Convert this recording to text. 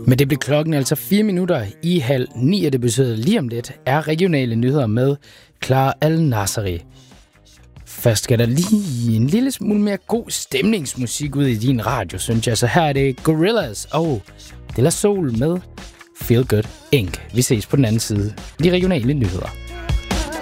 Men det blev klokken altså 4 minutter i 8:30, og det betyder lige om lidt er regionale nyheder med Clara Al-Nasri. Først skal der lige en lille smule mere god stemningsmusik ud i din radio, synes jeg. Så her er det Gorillaz og De La Soul med Feel Good Inc. Vi ses på den anden side. De regionale nyheder.